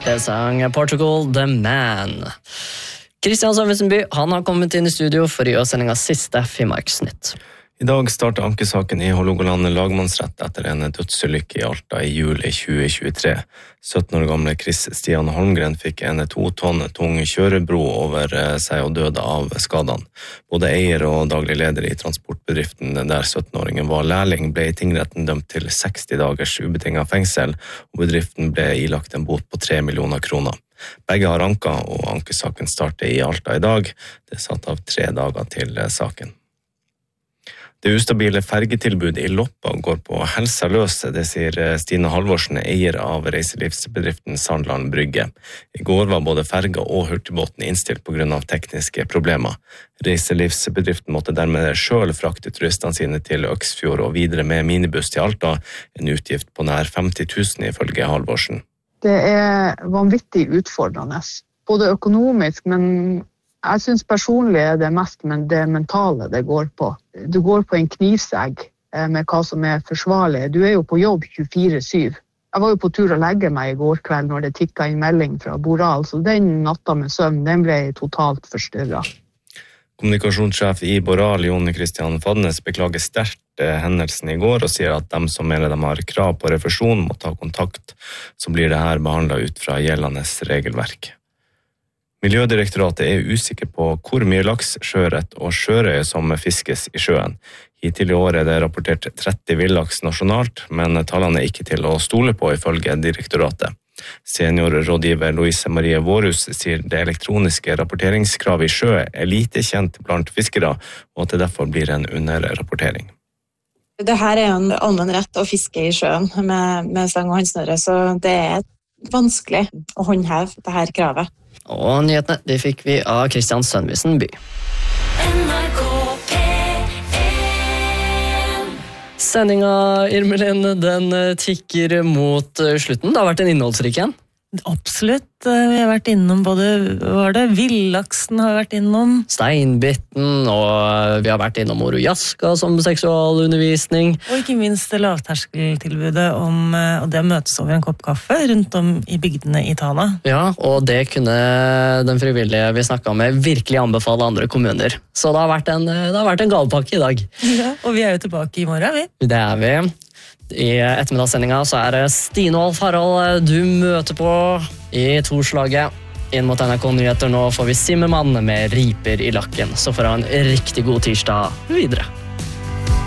Det sang Portugal The Man. Kristian Sørensen-By, han har kommet inn i studio for å gjøre sendingens siste Finnmarksnytt. I dag starter ankesaken i Hålogaland lagmannsrett etter en dødsulykke i Alta i juli 2023. 17 år gamle Chris Stian Holmgren fikk en 2 tonn tung kjørebro over seg og døde av skadene. Både eier og daglig leder i transportbedriften der 17-åringen var lærling ble i tingretten dømt til 60 dagers ubetinget fengsel, og bedriften ble ilagt en bot på 3 millioner kroner. Begge har anka, og ankesaken starter i Alta i dag. Det er satt av 3 dager til saken. Det ustabile fergetilbudet i Loppa går på helsa løs, det sier Stine Halvorsen, eier av reiselivsbedriften Sandland Brygge. I går var både ferga og hurtigbåten innstilt på grunn av tekniske problemer. Reiselivsbedriften måtte dermed selv frakte turistene sine til Øksfjord og videre med minibuss til Alta, en utgift på nær 50 000 ifølge Halvorsen. Det er vanvittig utfordrende, både økonomisk, men jeg synes personlig er det mest det mentale det går på. Du går på en knivsegg med hva som er forsvarlig. Du er jo på jobb 24/7. Jeg var jo på tur å legge meg i går kveld når det tikket inn melding fra Boral, så den natta med søvn, den ble totalt forstyrret. Kommunikasjonssjef i Boral, Jon Christian Fadnes, beklager sterkt hendelsen i går og sier at de som mener de har krav på refusjon må ta kontakt, så blir det her behandlet ut fra gjeldende regelverk. Miljødirektoratet er usikker på hvor mye laks, sjøørret og sjørøye som fiskes i sjøen. Hittil i år er det rapportert 30 villaks nasjonalt, men tallene er ikke til å stole på ifølge direktoratet. Seniorrådgiver Louise Marie Vårhus sier det elektroniske rapporteringskravet i sjø er lite kjent blant fiskere, og at det derfor blir en underrapportering. Det her er jo en allmenn rett å fiske i sjøen med stang og håndsnøre, så det er vanskelig å håndheve det her kravet. Og nyhetene, de fikk vi av Kristian Sørensen-By. Sendinga, Irmelin, den tikker mot slutten. Det har vært en innholdsrik en. Absolutt. Vi har vært innom både villaksen har vi vært innom. Steinbitten, og vi har vært innom Orojaska som seksualundervisning. Og ikke minst det lavterskeltilbudet om det å møtes over en kopp kaffe rundt om i bygdene i Tana. Ja, og det kunne den frivillige vi snakket med virkelig anbefale andre kommuner. Så det har vært en gavepakke i dag. Ja, og vi er jo tilbake i morgen, vi. Det er vi. I ettermiddagssendinga så er det Stine og Alf Harald du møter på i torslaget. Inn mot NRK Nyheter nå får vi Simmermann med riper i lakken. Så får han en riktig god tirsdag videre.